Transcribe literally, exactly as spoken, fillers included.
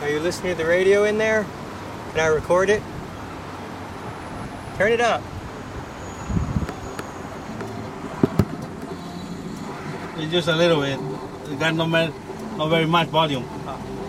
Are you listening to the radio in there? Can I record it? Turn it up. It's just a little bit. It got no, not very much volume. Oh.